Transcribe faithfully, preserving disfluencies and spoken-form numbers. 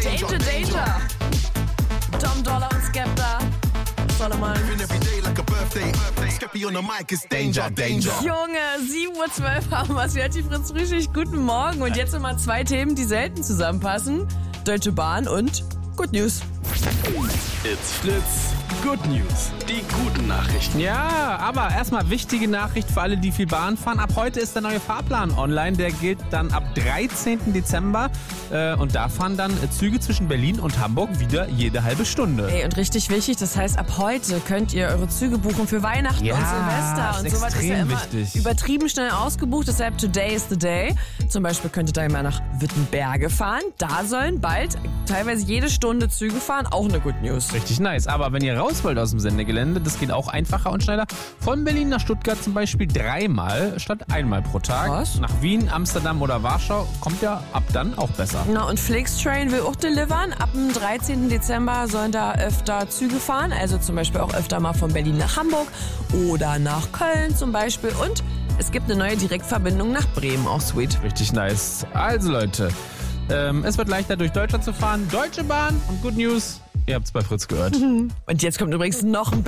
Danger, Danger. Tom Dollar und Skepta. Solomon. Junge, sieben Uhr zwölf haben wir es. Hört die Fritz richtig. Guten Morgen. Und jetzt immer zwei Themen, die selten zusammenpassen. Deutsche Bahn und Good News. It's Fritz Good News. Die guten Nachrichten. Ja, aber erstmal wichtige Nachricht für alle, die viel Bahn fahren. Ab heute ist der neue Fahrplan online. Der gilt dann ab dreizehnten Dezember. Äh, und da fahren dann Züge zwischen Berlin und Hamburg wieder jede halbe Stunde. Ey, und richtig wichtig, das heißt, ab heute könnt ihr eure Züge buchen für Weihnachten Ja, und Silvester. ist Und sowas ist ja extrem immer wichtig. übertrieben schnell ausgebucht. Deshalb today is the day. Zum Beispiel könnt ihr da immer nach Wittenberge fahren. Da sollen bald teilweise jede Stunde Züge fahren. Auch eine Good News. Richtig nice. Aber wenn ihr raus wollt aus dem Sendegelände, das geht auch einfacher und schneller. Von Berlin nach Stuttgart zum Beispiel dreimal statt einmal pro Tag. Was? Nach Wien, Amsterdam oder Warschau kommt ja ab dann auch besser. Na, und Flixtrain will auch delivern. Ab dem dreizehnten Dezember sollen da öfter Züge fahren. Also zum Beispiel auch öfter mal von Berlin nach Hamburg oder nach Köln zum Beispiel. Und es gibt eine neue Direktverbindung nach Bremen. Auch sweet. Richtig nice. Also Leute, ähm, es wird leichter durch Deutschland zu fahren. Deutsche Bahn und Good News. Ihr habt's bei Fritz gehört. Und jetzt kommt übrigens noch ein